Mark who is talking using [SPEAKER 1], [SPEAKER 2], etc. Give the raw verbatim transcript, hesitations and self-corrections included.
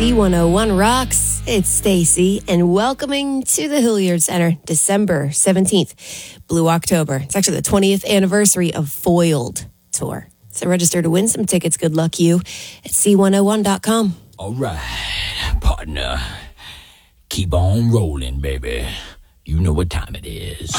[SPEAKER 1] C one oh one Rocks. It's Stacy, and welcoming to the Hilliard Center, December seventeenth, Blue October. It's actually the twentieth anniversary of Foiled Tour. So register to win some tickets. Good luck, you, at C one oh one dot com.
[SPEAKER 2] All right, partner. Keep on rolling, baby. You know what time it is.